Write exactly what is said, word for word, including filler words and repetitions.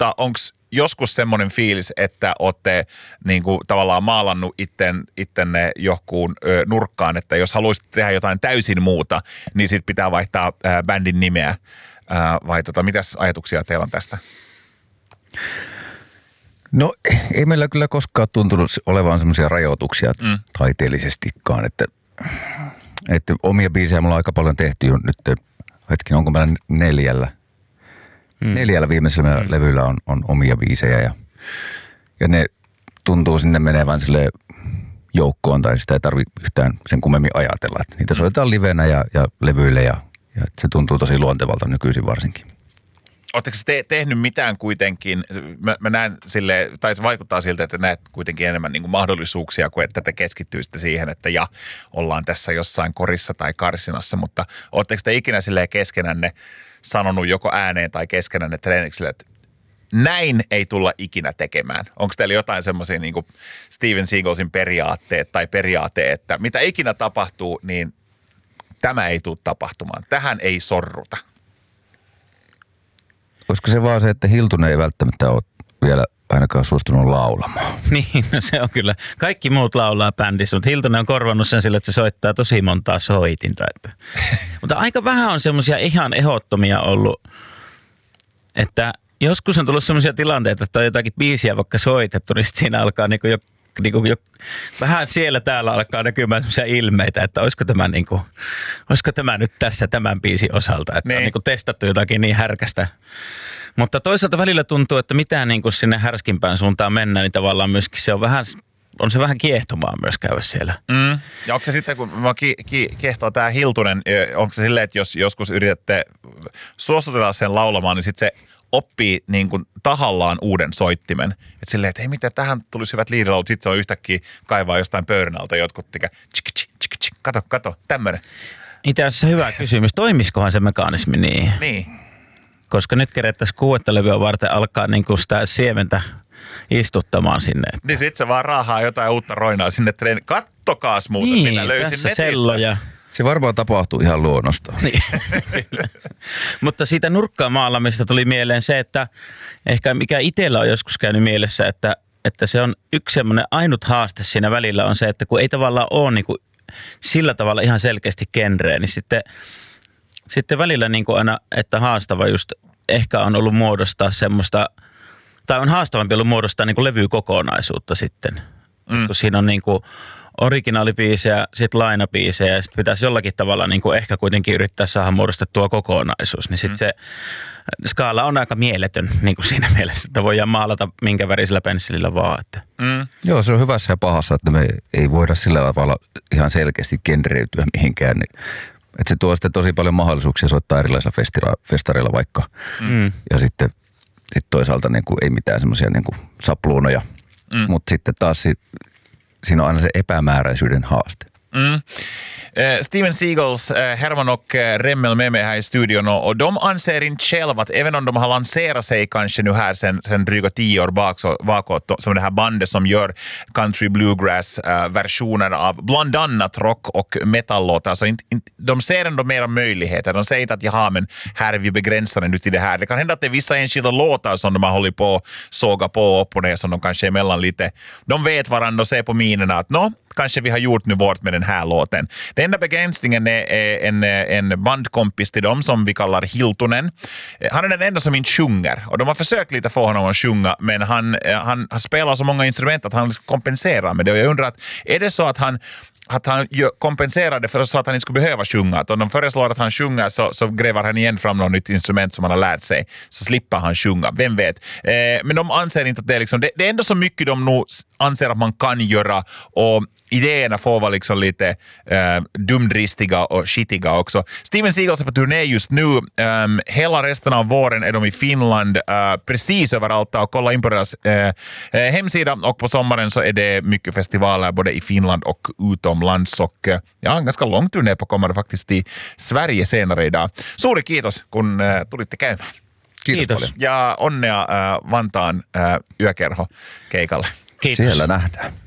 mutta onko joskus semmoinen fiilis, että olette niin kuin, tavallaan maalannut itten, ittenne johonkin ö, nurkkaan, että jos haluaisit tehdä jotain täysin muuta, niin sit pitää vaihtaa ö, bändin nimeä. Ö, vai tota, mitäs ajatuksia teillä on tästä? No ei meillä kyllä koskaan tuntunut olevan semmoisia rajoituksia mm. taiteellisestikaan, että, että omia biisejä mulla on aika paljon tehty jo nyt, hetken, onko meillä neljällä, mm. neljällä viimeisellä mm. levyllä on, on omia biisejä ja, ja ne tuntuu sinne menevän sille joukkoon tai sitä ei tarvitse yhtään sen kummemmin ajatella, että niitä soitetaan livenä ja, ja levyille ja, ja se tuntuu tosi luontevalta nykyisin varsinkin. Oletteko te tehnyt mitään kuitenkin, mä, mä näen sille, tai se vaikuttaa siltä, että näet kuitenkin enemmän niin kuin mahdollisuuksia kuin että te keskittyisitte siihen, että ja ollaan tässä jossain korissa tai karsinassa, mutta oletteko te ikinä silleen keskenänne sanonut joko ääneen tai keskenänne treeniksille, että näin ei tulla ikinä tekemään? Onko teillä jotain semmoisia niin kuin Steven Seagalsin periaatteet tai periaate, että mitä ikinä tapahtuu, niin tämä ei tule tapahtumaan, tähän ei sorruta? Olisiko se vaan se, että Hiltunen ei välttämättä ole vielä ainakaan suostunut laulamaan? Niin, no se on kyllä. Kaikki muut laulaa bändissä, mutta Hiltunen on korvannut sen sille, että se soittaa tosi montaa soitinta. Että. Mutta aika vähän on semmoisia ihan ehdottomia ollut, että joskus on tullut semmoisia tilanteita, että on jotakin biisiä vaikka soitettu, niin sitten siinä alkaa niinku jo, niinku jo vähän siellä täällä alkaa näkymään semmoisia ilmeitä, että olisiko tämä, niinku, olisiko tämä nyt tässä tämän biisin osalta, että niin. on niinku testattu jotakin niin härkästä. Mutta toisaalta välillä tuntuu, että mitään niinku sinne härskimpään suuntaan mennä, niin tavallaan myöskin se on vähän, on se vähän kiehtomaa myös käydä siellä. Mm. Ja onko se sitten, kun mä ki, ki, kiehtoo tää Hiltunen, onko se silleen, että jos joskus yritätte suostutella sen laulamaan, niin sitten se oppii niin kuin tahallaan uuden soittimen. Että silleen, että hei mitä, tähän tulisi hyvät liidilaulut. Sitten se on yhtäkkiä kaivaa jostain pöydän alta jotkut, tikä, tsk, tsk, tsk, tsk, kato, kato, tämmönen. Itse asiassa hyvä kysymys. Toimiskohan se mekanismi niin? Niin. Koska nyt kerettäisiin kuudetta levyä varten alkaa niin kuin sitä siementä istuttamaan sinne. Että. Niin sit se vaan raahaa jotain uutta roinaa sinne treeni. Kattokaas muuten, niin, minä löysin tässä netistä. selloja. Se varmaan tapahtuu ihan luonnosta. Niin, mutta siitä nurkkaan maalamista tuli mieleen se, että ehkä mikä itsellä on joskus käynyt mielessä, että, että se on yksi semmoinen ainut haaste siinä välillä on se, että kun ei tavallaan ole niin kuin sillä tavalla ihan selkeästi genreä, niin sitten, sitten välillä niin kuin aina, että haastava just ehkä on ollut muodostaa semmoista, tai on haastavampi ollut muodostaa niin kuin levykokonaisuutta sitten, mm. kun siinä on niin kuin originaalibiisejä, sitten lainabiisejä ja sitten pitäisi jollakin tavalla niin kuin ehkä kuitenkin yrittää saada muodostettua kokonaisuus. Niin sitten mm. se skaala on aika mieletön niin kuin siinä mielessä, että voidaan maalata minkä värisellä pensselillä vaan. Että. Mm. Joo, se on hyvässä ja pahassa, että me ei voida sillä tavalla ihan selkeästi genreytyä mihinkään. Että se tuo sitten tosi paljon mahdollisuuksia soittaa erilaisilla festira- festareilla vaikka. Mm. Ja sitten sit toisaalta niin kuin ei mitään semmoisia niin kuin sapluunoja, mm. mutta sitten taas siinä on aina se epämääräisyyden haaste. Mm. Eh, Steven Seagals, eh, Herman och eh, Remmel med mig här i studion och, och de anser inte själva att även om de har lanserat sig kanske nu här sen, sen dryga tio år bak, så, bakåt som det här bandet som gör country bluegrass eh, versioner av bland annat rock och metallåtar, så inte, inte, de ser ändå mera möjligheter. De säger inte att jaha, men här är vi begränsade nu till det här. Det kan hända att det är vissa enskilda låtar som de har hållit på såga på upp och ner som de kanske emellan lite, de vet varandra och ser på minerna att nå, kanske vi har gjort nu vårt med den här låten. Den enda begränsningen är en, en bandkompis till dem som vi kallar Hiltunen. Han är den enda som inte sjunger. Och de har försökt lite få honom att sjunga, men han, han, han spelar så många instrument att han kompenserar med det. Och jag undrar att är det så att han att han kompenserade för så att han inte skulle behöva sjunga. Att om de föreslår att han sjunger så, så gräver han igen fram något nytt instrument som han har lärt sig. Så slipper han sjunga. Vem vet? Eh, men de anser inte att det är liksom, det, det är ändå så mycket de nog anser att man kan göra och idéerna får vara liksom lite äh, dumdristiga och skitiga också. Steven Seagals är på turné just nu. Ähm, hela resten av våren är de i Finland, äh, precis överallt, och kolla in på deras äh, hemsida. Och på sommaren så är det mycket festivaler både i Finland och utomlands. Och äh, ja, en ganska lång turné på kommer faktiskt till Sverige senare idag. Suuri kiitos, kun äh, tulitte käymään. Kiitos, Kiitos. paljon. Ja onnea äh, Vantaan äh, yökerho keikalle. Kiitos. Siellä nähdään.